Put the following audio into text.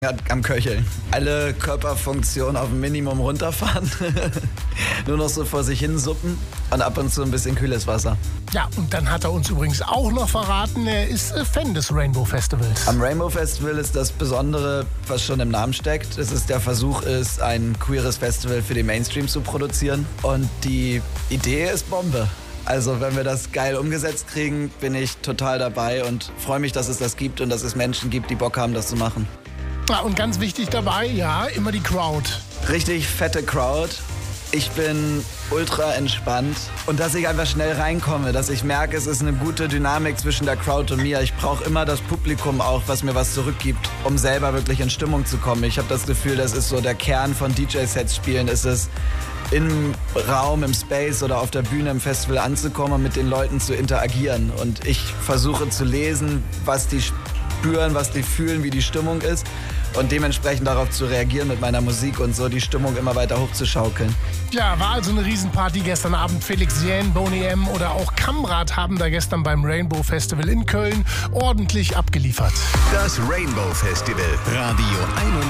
am Köcheln. Alle Körperfunktionen auf ein Minimum runterfahren. Nur noch so vor sich hin suppen und ab und zu ein bisschen kühles Wasser. Ja, und dann hat er uns übrigens auch noch verraten, er ist Fan des Rainbow Festivals. Am Rainbow Festival ist das Besondere, was schon im Namen steckt. Es ist der Versuch, ein queeres Festival für den Mainstream zu produzieren. Und die Idee ist Bombe. Also wenn wir das geil umgesetzt kriegen, bin ich total dabei und freue mich, dass es das gibt und dass es Menschen gibt, die Bock haben, das zu machen. Ja, und ganz wichtig dabei, ja, immer die Crowd. Richtig fette Crowd. Ich bin ultra entspannt und dass ich einfach schnell reinkomme, dass ich merke, es ist eine gute Dynamik zwischen der Crowd und mir. Ich brauche immer das Publikum auch, was mir was zurückgibt, um selber wirklich in Stimmung zu kommen. Ich habe das Gefühl, das ist so der Kern von DJ-Sets spielen, ist es im Raum, im Space oder auf der Bühne im Festival anzukommen und mit den Leuten zu interagieren. Und ich versuche zu lesen, was die spüren, was die fühlen, wie die Stimmung ist und dementsprechend darauf zu reagieren mit meiner Musik und so die Stimmung immer weiter hochzuschaukeln. Ja, war also eine Riesenparty gestern Abend. Felix Jähn, Boney M. oder auch Kamrat haben da gestern beim Rainbow Festival in Köln ordentlich abgeliefert. Das Rainbow Festival, Radio 91.